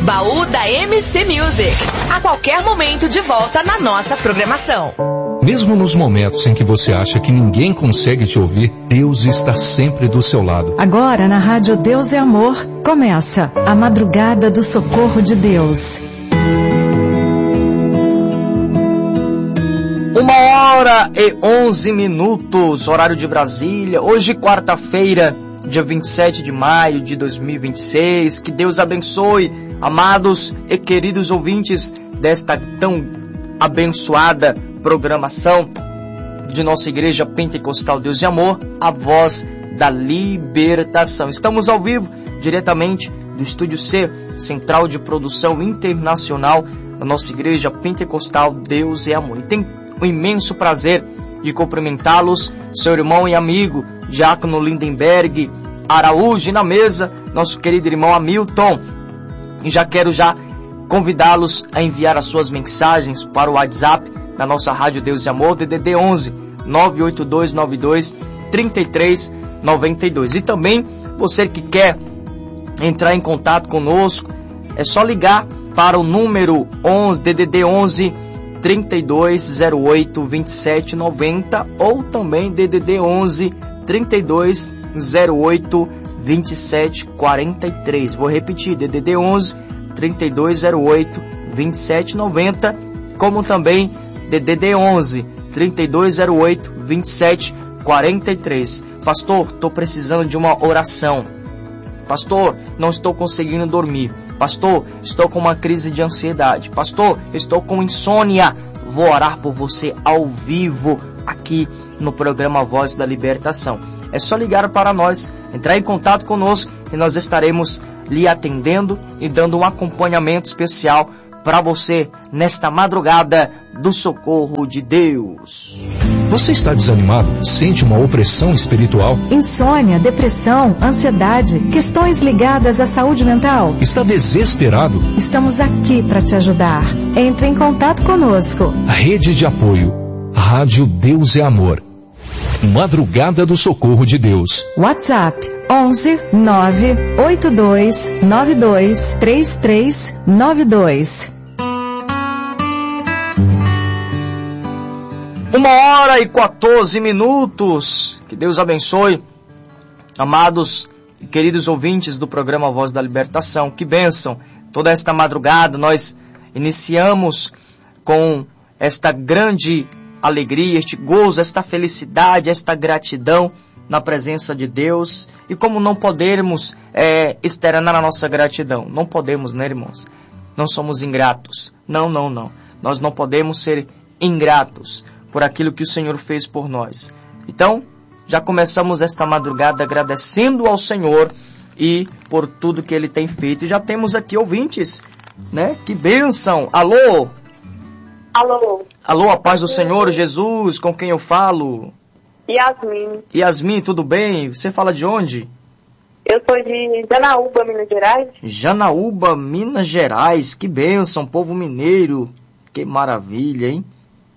Baú da MC Music. A qualquer momento de volta na nossa programação. Mesmo nos momentos em que você acha que ninguém consegue te ouvir, Deus está sempre do seu lado. Agora na Rádio Deus é Amor, começa a Madrugada do Socorro de Deus. 1h11, horário de Brasília. Hoje, quarta-feira, dia 27 de maio de 2026. Que Deus abençoe, amados e queridos ouvintes desta tão abençoada programação de nossa Igreja Pentecostal Deus e Amor, a voz da libertação. Estamos ao vivo, diretamente do Estúdio C, Central de Produção Internacional da nossa Igreja Pentecostal Deus e Amor. E tem um imenso prazer de cumprimentá-los, seu irmão e amigo, Diácono Lindenberg Araújo, e na mesa, nosso querido irmão Hamilton. E já quero convidá-los a enviar as suas mensagens para o WhatsApp na nossa Rádio Deus e Amor, DDD 11 98292 3392. E também, você que quer entrar em contato conosco, é só ligar para o número 11, DDD 11 3208 2790 ou também DDD 11 3208 2743. Vou repetir, DDD 11 3208 2790, como também DDD 11 3208 2743. Pastor, estou precisando de uma oração. Pastor, não estou conseguindo dormir. Pastor, estou com uma crise de ansiedade. Pastor, estou com insônia. Vou orar por você ao vivo aqui no programa Voz da Libertação. É só ligar para nós, entrar em contato conosco e nós estaremos lhe atendendo e dando um acompanhamento especial para você nesta madrugada do socorro de Deus. Você está desanimado? Sente uma opressão espiritual? Insônia, depressão, ansiedade, questões ligadas à saúde mental? Está desesperado? Estamos aqui para te ajudar. Entre em contato conosco. Rede de apoio. Rádio Deus é Amor. Madrugada do Socorro de Deus. WhatsApp 11 982 92 3392. 1h14. Que Deus abençoe, amados e queridos ouvintes do programa Voz da Libertação. Que bênção! Toda esta madrugada nós iniciamos com esta grande alegria, este gozo, esta felicidade, esta gratidão na presença de Deus. E como não podemos externar a nossa gratidão? Não podemos, né, irmãos? Não somos ingratos. Não. Nós não podemos ser ingratos por aquilo que o Senhor fez por nós. Então, já começamos esta madrugada agradecendo ao Senhor e por tudo que Ele tem feito. E já temos aqui ouvintes, né? Que bênção! Alô? Alô, a paz do Senhor Jesus, com quem eu falo? Yasmin. Yasmin, tudo bem? Você fala de onde? Eu sou de Janaúba, Minas Gerais. Janaúba, Minas Gerais, que bênção, povo mineiro. Que maravilha, hein?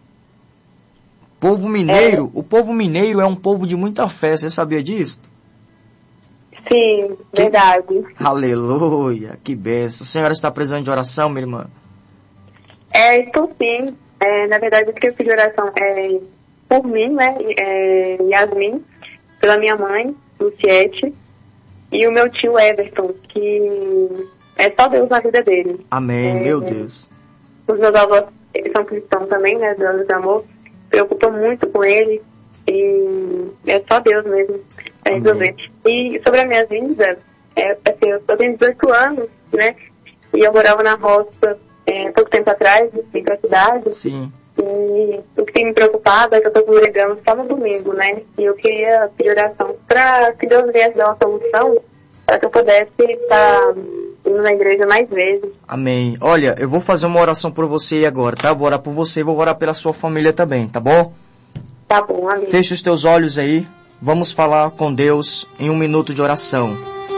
Povo mineiro, o povo mineiro é um povo de muita fé, você sabia disso? Sim, verdade. Aleluia, que bênção. A senhora está precisando de oração, minha irmã? Estou sim. Na verdade, o que eu fiz de oração é por mim, né? Yasmin, pela minha mãe, Luciete, e o meu tio Everton, que é só Deus na vida dele. Amém, meu Deus. Os meus avós são cristãos também, né? Deus de amor. Preocupa muito com ele e é só Deus mesmo resolver. E sobre a minha vida, assim, eu tenho 18 anos, né? E eu morava na roça pouco tempo atrás, vim pra cidade. Sim. E o que tem me preocupado é que eu tô congregando só no domingo, né? E eu queria pedir oração para que Deus viesse dar uma solução para que eu pudesse estar indo na igreja mais vezes. Amém. Olha, eu vou fazer uma oração por você agora, tá? Vou orar por você e vou orar pela sua família também, tá bom? Tá bom, amém. Feche os teus olhos aí. Vamos falar com Deus em 1 minuto de oração.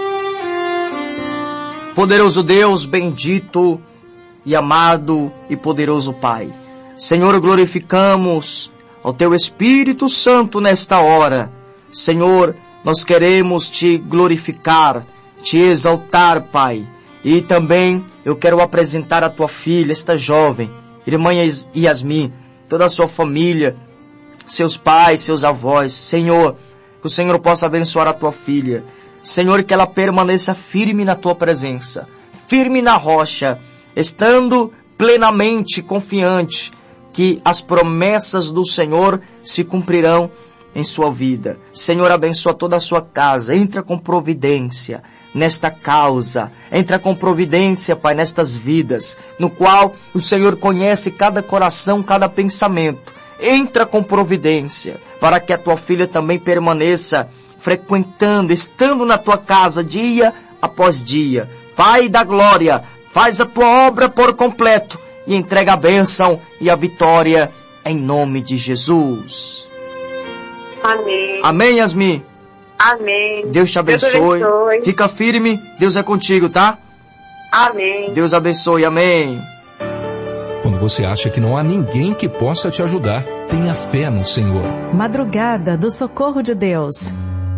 Poderoso Deus, bendito e amado e poderoso Pai. Senhor, glorificamos ao Teu Espírito Santo nesta hora. Senhor, nós queremos Te glorificar, Te exaltar, Pai. E também eu quero apresentar a tua filha, esta jovem, irmã Yasmin, toda a sua família, seus pais, seus avós. Senhor, que o Senhor possa abençoar a tua filha. Senhor, que ela permaneça firme na tua presença, firme na rocha, estando plenamente confiante que as promessas do Senhor se cumprirão em sua vida. Senhor, abençoa toda a sua casa, entra com providência nesta causa, entra com providência, Pai, nestas vidas, no qual o Senhor conhece cada coração, cada pensamento. Entra com providência, para que a tua filha também permaneça frequentando, estando na tua casa dia após dia. Pai da glória, faz a tua obra por completo e entrega a bênção e a vitória em nome de Jesus. Amém. Amém, Yasmin? Amém. Deus te abençoe. Deus abençoe. Fica firme, Deus é contigo, tá? Amém. Deus abençoe, amém. Quando você acha que não há ninguém que possa te ajudar, tenha fé no Senhor. Madrugada do Socorro de Deus.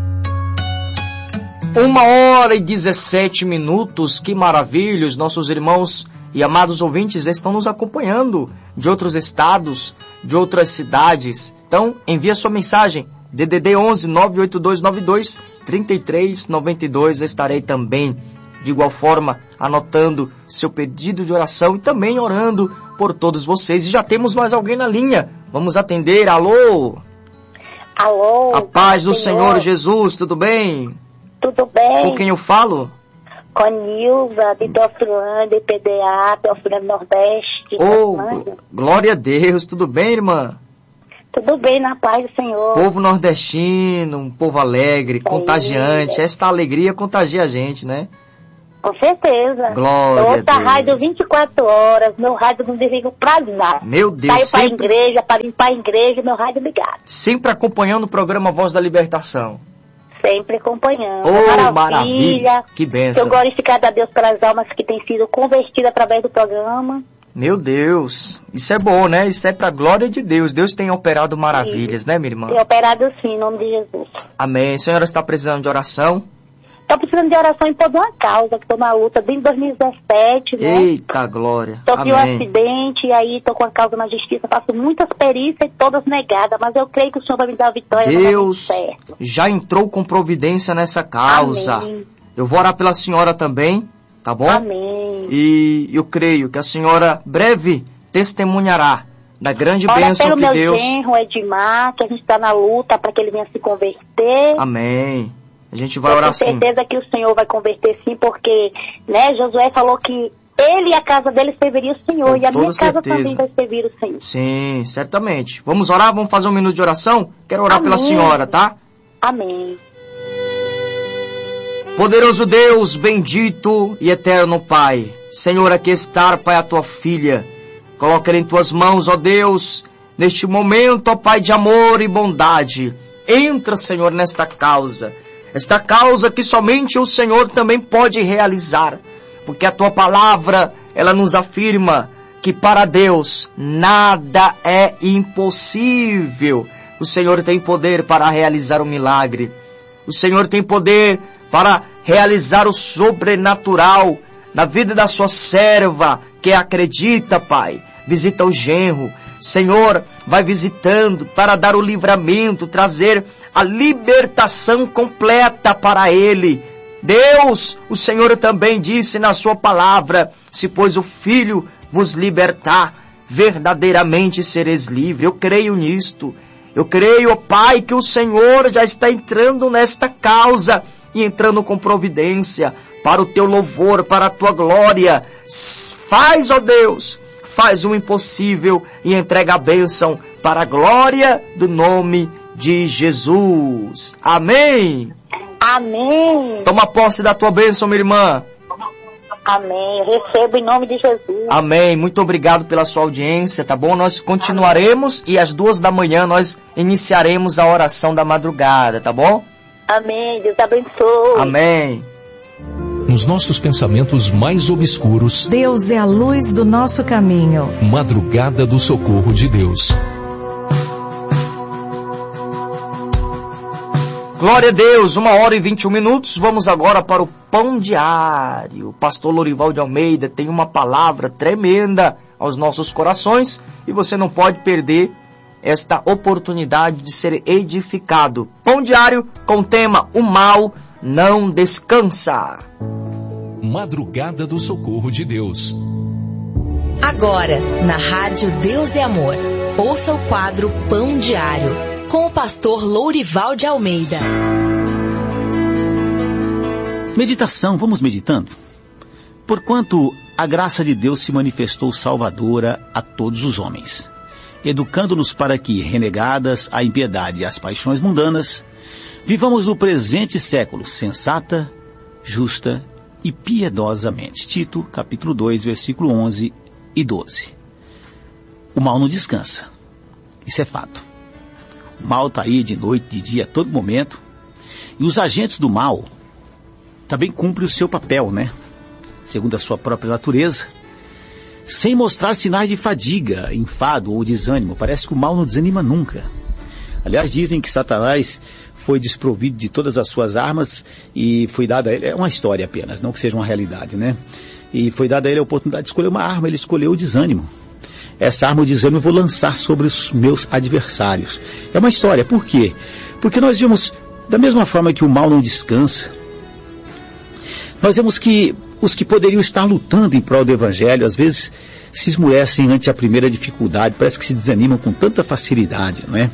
1h17, que maravilha, os nossos irmãos e amados ouvintes estão nos acompanhando de outros estados, de outras cidades. Então, envia sua mensagem, DDD 11 98292 3392, estarei também, de igual forma, anotando seu pedido de oração e também orando por todos vocês. E já temos mais alguém na linha, vamos atender, alô? Alô? A paz do Senhor Jesus, tudo bem? Tudo bem? Com quem eu falo? Com a Nilva, de Teofilândia, PDA, Teofilândia Nordeste. Glória a Deus, tudo bem, irmã? Tudo bem, na paz do Senhor. Povo nordestino, um povo alegre, contagiante. Esta alegria contagia a gente, né? Com certeza. Glória a Deus. Eu ouço a rádio 24 horas, meu rádio não desliga pra nada. Meu Deus. Saio pra igreja, para limpar a igreja, meu rádio ligado. Sempre acompanhando o programa Voz da Libertação. Sempre acompanhando. Maravilha. Que bênção. Eu glorificado a Deus pelas almas que têm sido convertidas através do programa. Meu Deus, isso é bom, né? Isso é pra glória de Deus. Deus tem operado maravilhas, né, minha irmã? Tem operado sim, em nome de Jesus. Amém. A senhora está precisando de oração? Estou precisando de oração em toda uma causa, que estou na luta desde 2017, né? Eita glória. Sofri um acidente, e aí estou com a causa na justiça, faço muitas perícias e todas negadas, mas eu creio que o Senhor vai me dar a vitória. Deus já entrou com providência nessa causa. Amém. Eu vou orar pela senhora também, tá bom? Amém. E eu creio que a senhora breve testemunhará da grande bênção que Deus... Ora pelo meu genro, Edmar, que a gente está na luta para que ele venha se converter. Amém. A gente vai orar sim. Eu tenho certeza que o Senhor vai converter sim, porque, né, Josué falou que ele e a casa dele serviria o Senhor, e a minha casa também vai servir o Senhor. Sim, certamente. Vamos orar? Vamos fazer um minuto de oração? Quero orar pela senhora, tá? Amém. Poderoso Deus, bendito e eterno Pai, Senhor, aqui está, Pai, a tua filha. Coloca ela em tuas mãos, ó Deus, neste momento, ó Pai de amor e bondade. Entra, Senhor, nesta causa. Esta causa que somente o Senhor também pode realizar. Porque a tua palavra, ela nos afirma que para Deus nada é impossível. O Senhor tem poder para realizar o milagre. O Senhor tem poder para realizar o sobrenatural na vida da sua serva que acredita, Pai. Visita o genro. Senhor, vai visitando para dar o livramento, trazer a libertação completa para ele. Deus, o Senhor também disse na sua palavra, se pois o Filho vos libertar, verdadeiramente sereis livres. Eu creio nisto. Eu creio, Pai, que o Senhor já está entrando nesta causa e entrando com providência para o teu louvor, para a tua glória. Faz, ó Deus, faz o impossível e entrega a bênção para a glória do nome de Jesus. Amém. Amém. Toma posse da tua bênção, minha irmã. Amém. Eu recebo em nome de Jesus. Amém. Muito obrigado pela sua audiência, tá bom? Nós continuaremos e às 2h nós iniciaremos a oração da madrugada, tá bom? Amém. Deus abençoe. Amém. Nos nossos pensamentos mais obscuros, Deus é a luz do nosso caminho. Madrugada do Socorro de Deus. Glória a Deus, 1h21. Vamos agora para o Pão Diário. O pastor Lourival de Almeida tem uma palavra tremenda aos nossos corações e você não pode perder esta oportunidade de ser edificado. Pão Diário com o tema: o mal não descansa. Madrugada do Socorro de Deus. Agora, na Rádio Deus é Amor, ouça o quadro Pão Diário, com o pastor Lourival de Almeida. Meditação, vamos meditando? Porquanto a graça de Deus se manifestou salvadora a todos os homens, educando-nos para que, renegadas a impiedade e as paixões mundanas, vivamos no presente século sensata, justa e piedosamente. Tito, capítulo 2, versículo 11 e 12. O mal não descansa. Isso é fato. O mal está aí de noite, de dia, a todo momento. E os agentes do mal também cumprem o seu papel, né? Segundo a sua própria natureza, sem mostrar sinais de fadiga, enfado ou desânimo. Parece que o mal não desanima nunca. Aliás, dizem que Satanás foi desprovido de todas as suas armas e foi dada a ele, é uma história apenas, não que seja uma realidade, né? E foi dada a ele a oportunidade de escolher uma arma, ele escolheu o desânimo. Essa arma, o desânimo, eu vou lançar sobre os meus adversários. É uma história, por quê? Porque nós vimos, da mesma forma que o mal não descansa, nós vemos que os que poderiam estar lutando em prol do Evangelho, às vezes se esmurecem ante a primeira dificuldade, parece que se desanimam com tanta facilidade, não é?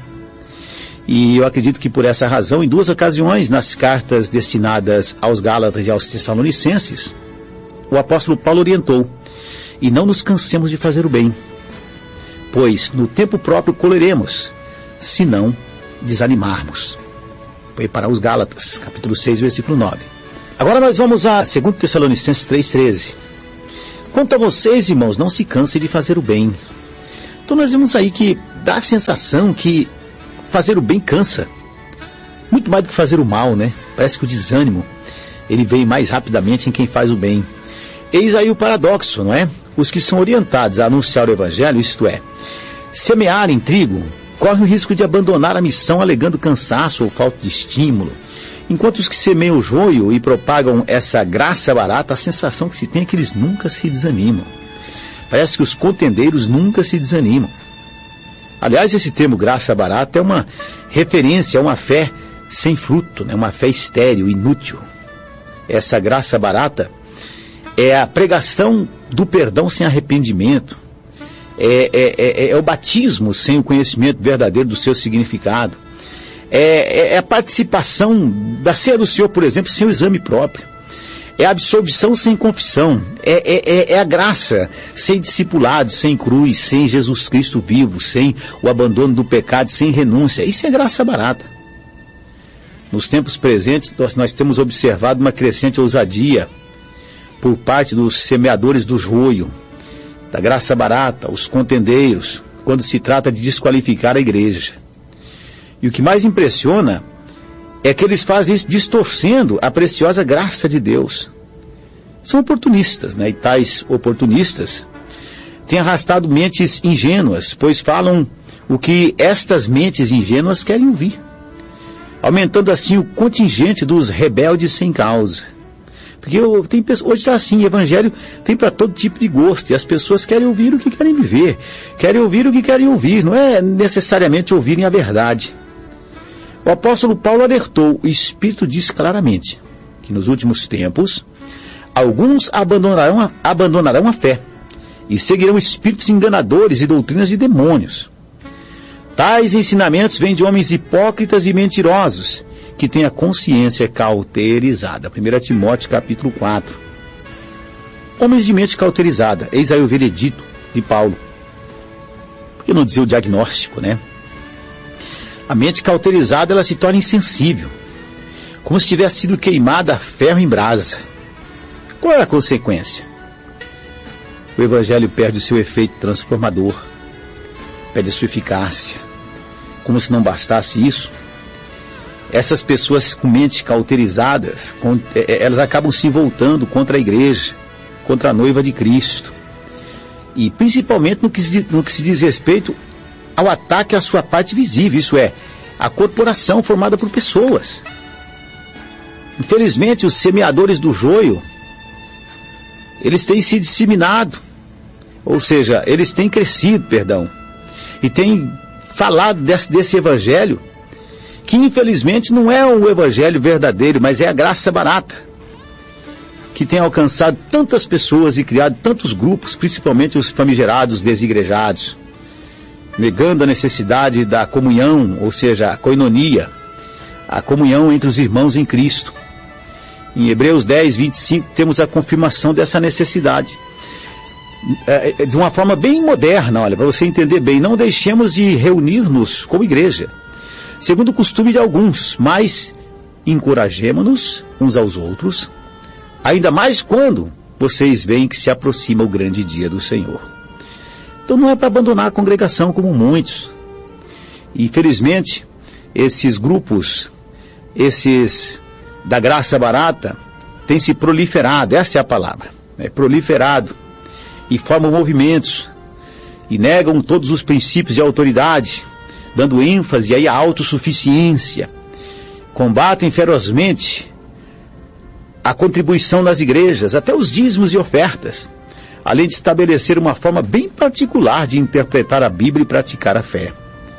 E eu acredito que por essa razão, em 2 ocasiões, nas cartas destinadas aos Gálatas e aos Tessalonicenses, o apóstolo Paulo orientou: e não nos cansemos de fazer o bem, pois no tempo próprio colheremos, se não desanimarmos. Foi para os Gálatas, capítulo 6, versículo 9. Agora nós vamos a 2 Tessalonicenses 3,13. Quanto a vocês, irmãos, não se cansem de fazer o bem. Então nós vemos aí que dá a sensação que fazer o bem cansa. Muito mais do que fazer o mal, né? Parece que o desânimo, ele vem mais rapidamente em quem faz o bem. Eis aí o paradoxo, não é? Os que são orientados a anunciar o Evangelho, isto é, semearem trigo, correm o risco de abandonar a missão alegando cansaço ou falta de estímulo. Enquanto os que semeiam o joio e propagam essa graça barata, a sensação que se tem é que eles nunca se desanimam. Parece que os contendeiros nunca se desanimam. Aliás, esse termo graça barata é uma referência a uma fé sem fruto, né? Uma fé estéril, inútil. Essa graça barata é a pregação do perdão sem arrependimento. É o batismo sem o conhecimento verdadeiro do seu significado. É a participação da ceia do Senhor, por exemplo, sem o exame próprio. É a absorção sem confissão. É a graça sem discipulado, sem cruz, sem Jesus Cristo vivo, sem o abandono do pecado, sem renúncia. Isso é graça barata. Nos tempos presentes, nós temos observado uma crescente ousadia por parte dos semeadores do joio, da graça barata, os contendeiros, quando se trata de desqualificar a igreja. E o que mais impressiona é que eles fazem isso distorcendo a preciosa graça de Deus. São oportunistas, né? E tais oportunistas têm arrastado mentes ingênuas, pois falam o que estas mentes ingênuas querem ouvir, aumentando assim o contingente dos rebeldes sem causa. Porque hoje está assim, o Evangelho tem para todo tipo de gosto, e as pessoas querem ouvir o que querem viver, querem ouvir o que querem ouvir, não é necessariamente ouvirem a verdade. O apóstolo Paulo alertou, o Espírito diz claramente, que nos últimos tempos, alguns abandonarão a fé, e seguirão espíritos enganadores e doutrinas de demônios. Tais ensinamentos vêm de homens hipócritas e mentirosos, que têm a consciência cauterizada. 1 Timóteo capítulo 4. Homens de mente cauterizada, eis aí o veredito de Paulo. Por que não dizer o diagnóstico, né? A mente cauterizada, ela se torna insensível, como se tivesse sido queimada a ferro em brasa. Qual é a consequência? O Evangelho perde o seu efeito transformador, perde a sua eficácia. Como se não bastasse isso, essas pessoas com mente cauterizadas, elas acabam se voltando contra a igreja, contra a noiva de Cristo. E principalmente no que se diz respeito ao ataque à sua parte visível, isso é, a corporação formada por pessoas. Infelizmente, os semeadores do joio, eles têm se disseminado, ou seja, eles têm crescido, e têm falado desse evangelho, que infelizmente não é o evangelho verdadeiro, mas é a graça barata, que tem alcançado tantas pessoas e criado tantos grupos, principalmente os famigerados desigrejados, negando a necessidade da comunhão, ou seja, a koinonia, a comunhão entre os irmãos em Cristo. Em Hebreus 10, 25, temos a confirmação dessa necessidade. De uma forma bem moderna, olha, para você entender bem, não deixemos de reunir-nos como igreja, segundo o costume de alguns, mas encorajemo-nos uns aos outros, ainda mais quando vocês veem que se aproxima o grande dia do Senhor. Então não é para abandonar a congregação como muitos. Infelizmente, esses grupos, esses da graça barata, têm se proliferado, essa é a palavra, proliferado, e formam movimentos, e negam todos os princípios de autoridade, dando ênfase aí à autossuficiência, combatem ferozmente a contribuição nas igrejas, até os dízimos e ofertas, além de estabelecer uma forma bem particular de interpretar a Bíblia e praticar a fé.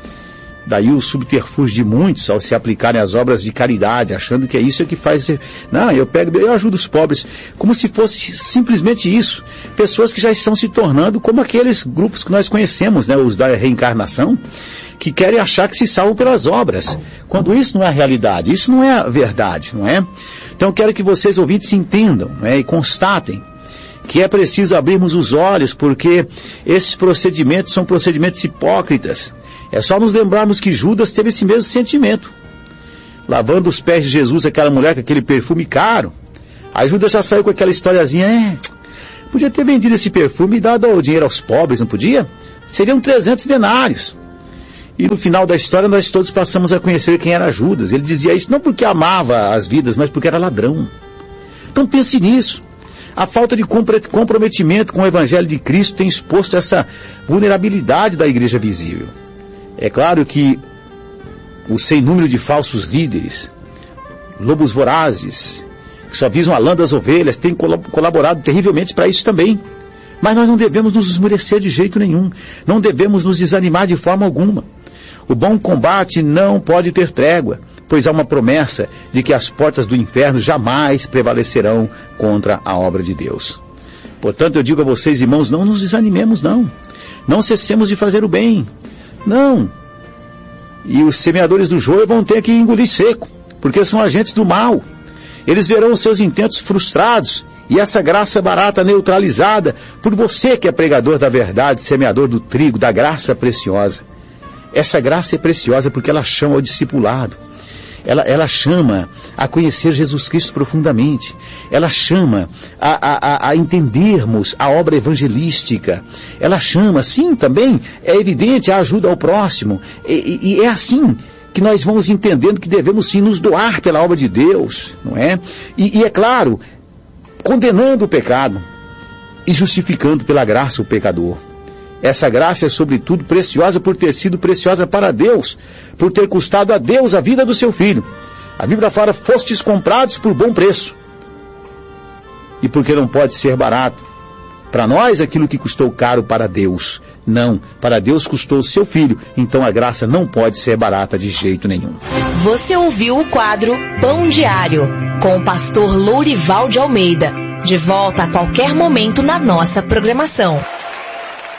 Daí o subterfúgio de muitos ao se aplicarem às obras de caridade, achando que é isso que faz... Não, eu ajudo os pobres, como se fosse simplesmente isso. Pessoas que já estão se tornando como aqueles grupos que nós conhecemos, os da reencarnação, que querem achar que se salvam pelas obras, quando isso não é a realidade, isso não é a verdade, não é? Então eu quero que vocês ouvintes entendam, e constatem que é preciso abrirmos os olhos, porque esses procedimentos são procedimentos hipócritas. É só nos lembrarmos que Judas teve esse mesmo sentimento. Lavando os pés de Jesus, aquela mulher com aquele perfume caro. Aí Judas já saiu com aquela historiazinha, podia ter vendido esse perfume e dado o dinheiro aos pobres, não podia? Seriam 300 denários. E no final da história nós todos passamos a conhecer quem era Judas. Ele dizia isso não porque amava as vidas, mas porque era ladrão. Então pense nisso. A falta de comprometimento com o Evangelho de Cristo tem exposto essa vulnerabilidade da igreja visível. É claro que o sem número de falsos líderes, lobos vorazes, que só visam a lã das ovelhas, têm colaborado terrivelmente para isso também. Mas nós não devemos nos esmorecer de jeito nenhum. Não devemos nos desanimar de forma alguma. O bom combate não pode ter trégua, pois há uma promessa de que as portas do inferno jamais prevalecerão contra a obra de Deus. Portanto, eu digo a vocês, irmãos, não nos desanimemos, não. Não cessemos de fazer o bem. Não. E os semeadores do joio vão ter que engolir seco, porque são agentes do mal. Eles verão os seus intentos frustrados e essa graça barata neutralizada por você que é pregador da verdade, semeador do trigo, da graça preciosa. Essa graça é preciosa porque ela chama ao discipulado. Ela chama a conhecer Jesus Cristo profundamente. Ela chama a entendermos a obra evangelística. Ela chama, sim, também, é evidente, a ajuda ao próximo. E é assim que nós vamos entendendo que devemos sim nos doar pela obra de Deus, não é? E é claro, condenando o pecado e justificando pela graça o pecador. Essa graça é sobretudo preciosa por ter sido preciosa para Deus, por ter custado a Deus a vida do seu Filho. A Bíblia fala, fostes comprados por bom preço. E porque não pode ser barato. Para nós, aquilo que custou caro para Deus. Não, para Deus custou o seu Filho, então a graça não pode ser barata de jeito nenhum. Você ouviu o quadro Pão Diário, com o pastor Lourival de Almeida. De volta a qualquer momento na nossa programação.